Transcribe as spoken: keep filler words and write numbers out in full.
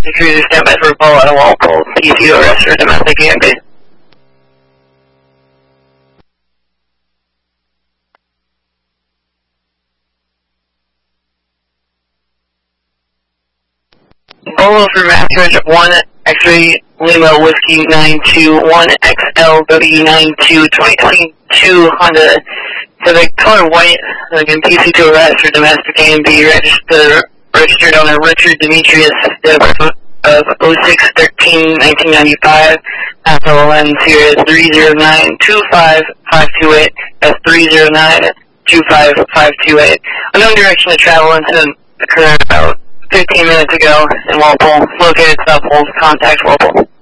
taxi cruiser stand by for a ball out of Walpole. P C to arrest for domestic A M B. Bolo for Matchridge one X-ray Lima Whiskey nine two one X L W nine two twenty twenty-two Honda Civic color white. Again, P C to arrest for domestic A M B. Registered registered owner Richard Demetrius of oh six thirteen nineteen ninety-five. National lens here is three zero nine two five five two eight. That's three zero nine two five five two eight. Unknown direction of travel incident occurred about fifteen minutes ago in Walpole. Located South Poles. Contact Walpole.